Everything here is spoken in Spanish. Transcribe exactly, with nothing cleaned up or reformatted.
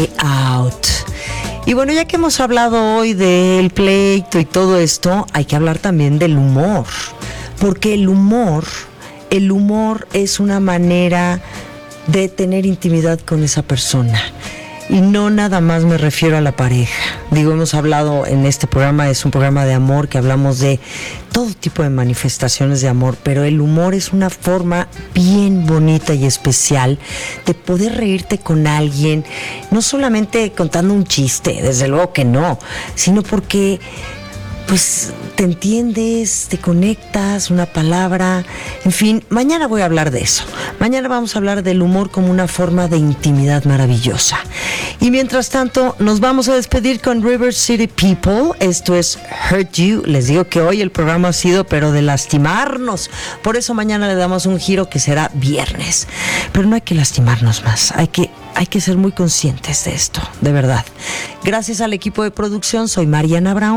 Out. Y bueno, ya que hemos hablado hoy del pleito y todo esto, hay que hablar también del humor, porque el humor, el humor es una manera de tener intimidad con esa persona. Y no nada más me refiero a la pareja. Digo, hemos hablado en este programa, es un programa de amor, que hablamos de todo tipo de manifestaciones de amor, pero el humor es una forma bien bonita y especial de poder reírte con alguien, no solamente contando un chiste, desde luego que no, sino porque pues te entiendes, te conectas, una palabra, en fin, mañana voy a hablar de eso. Mañana vamos a hablar del humor como una forma de intimidad maravillosa. Y mientras tanto, nos vamos a despedir con River City People. Esto es Hurt You. Les digo que hoy el programa ha sido, pero de lastimarnos. Por eso mañana le damos un giro que será viernes. Pero no hay que lastimarnos más. Hay que, hay que ser muy conscientes de esto, de verdad. Gracias al equipo de producción. Soy Mariana Brown.